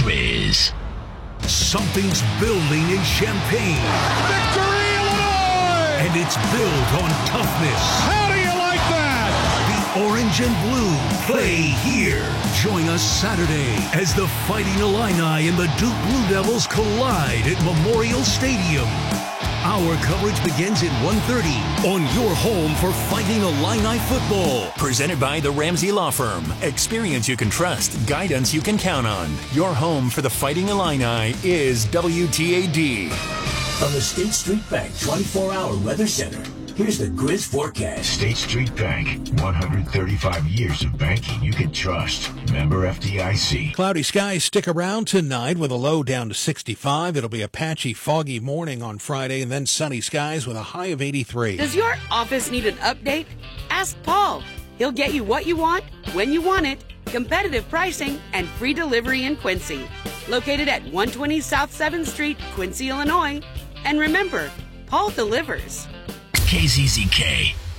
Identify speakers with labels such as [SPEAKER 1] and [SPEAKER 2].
[SPEAKER 1] Grizz. Something's building in Champaign.
[SPEAKER 2] Victory, Illinois!
[SPEAKER 1] And it's built on toughness.
[SPEAKER 2] How do you like that?
[SPEAKER 1] The orange and blue play here. Join us Saturday as the Fighting Illini and the Duke Blue Devils collide at Memorial Stadium. Our coverage begins at 1:30 on your home for Fighting Illini football.
[SPEAKER 3] Presented by the Ramsey Law Firm. Experience you can trust, guidance you can count on. Your home for the Fighting Illini is WTAD.
[SPEAKER 4] From the State Street Bank 24-hour Weather Center, here's the Grizz forecast.
[SPEAKER 5] State Street Bank, 135 years of banking you can trust. Member FDIC.
[SPEAKER 6] Cloudy skies stick around tonight with a low down to 65. It'll be a patchy, foggy morning on Friday and then sunny skies with a high of 83.
[SPEAKER 7] Does your office need an update? Ask Paul. He'll get you what you want, when you want it, competitive pricing, and free delivery in Quincy. Located at 120 South 7th Street, Quincy, Illinois. And remember, Paul delivers.
[SPEAKER 1] KZZK,